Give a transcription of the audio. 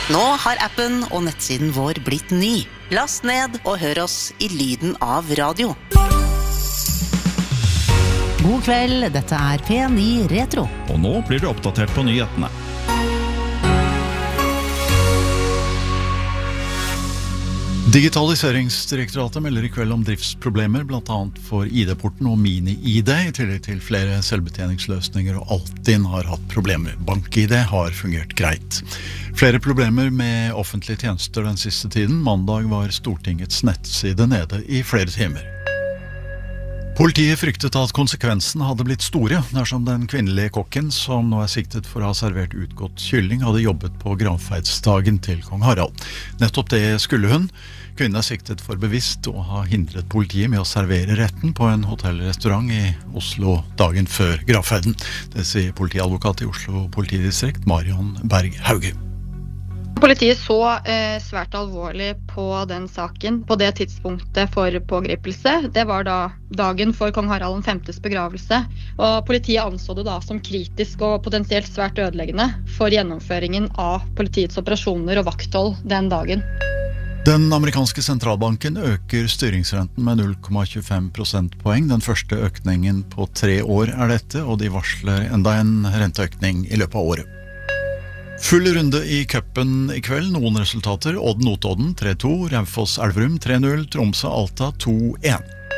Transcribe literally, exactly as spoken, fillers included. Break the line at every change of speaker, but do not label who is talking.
Nå har appen og nettsiden vår blitt ny. Last ned og hør oss i lyden av radio. God kveld, dette er P ni Retro.
Og nå blir det oppdatert på nyhetene. Digitaliseringsdirektoratet melder i kveld om driftsproblemer, blant annet for I D-porten og mini-I D, i tillegg til flere selvbetjeningsløsninger, og Altinn har hatt problemer. Bank-I D har fungert greit. Flere problemer med offentlige tjenester den siste tiden. Mandag var Stortingets nettside nede i flere timer. Politiet fryktet at konsekvensen hadde blitt store dersom den kvinnelige kokken, som nå er siktet for å ha servert utgått kylling, hadde jobbet på gravferdsdagen til kong Harald. Nettopp det skulle hun. Kvinnen er siktet for bevisst å ha hindret politiet med å servere retten på en hotellrestaurant i Oslo dagen før gravferden. Det sier politiadvokat i Oslo politidistrikt, Marion Berg Hauge.
Politiet så eh, svært alvorlig på den saken på det tidspunktet for pågripelse. Det var da dagen for kong Harald den femtes begravelse, og politiet anså det da som kritisk og potensielt svært ødeleggende for gjennomføringen av politiets operasjoner og vakthold den dagen.
Den amerikanske sentralbanken øker styringsrenten med null komma tjuefem prosentpoeng. Den første økningen på tre år er dette, og de varsler enda en renteøkning i løpet av året. Full runde i cupen i kveld. Noen resultater: Odd Notodden tre to, Raufoss Elverum tre null, Tromsø Alta to en.